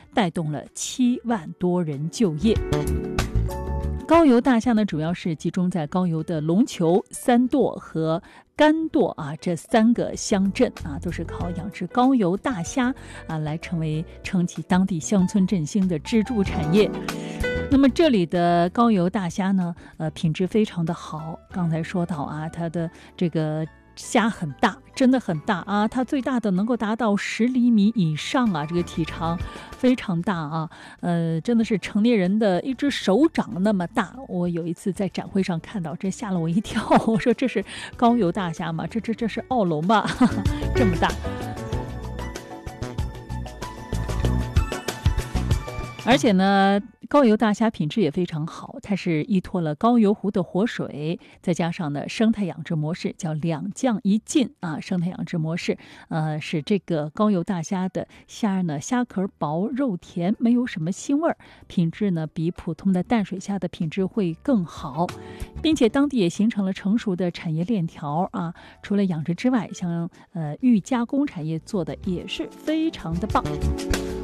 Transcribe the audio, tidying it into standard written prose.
带动了7万多人就业。高邮大虾呢，主要是集中在高邮的龙球、三垛和甘垛这3个乡镇都是靠养殖高邮大虾来撑起当地乡村振兴的支柱产业。那么这里的高邮大虾呢，品质非常的好。刚才说到它的这个虾很大，真的很大它最大的能够达到10厘米以上这个体长非常大真的是成年人的一只手掌那么大。我有一次在展会上看到，这吓了我一跳，我说这是高邮大虾吗？这是澳龙吧？这么大。而且呢，高邮大虾品质也非常好，它是依托了高邮湖的活水，再加上呢生态养殖模式，叫2降1进生态养殖模式，使这个高邮大虾的虾呢虾壳薄肉甜，没有什么腥味儿，品质呢比普通的淡水虾的品质会更好，并且当地也形成了成熟的产业链条除了养殖之外，像预加工产业做的也是非常的棒。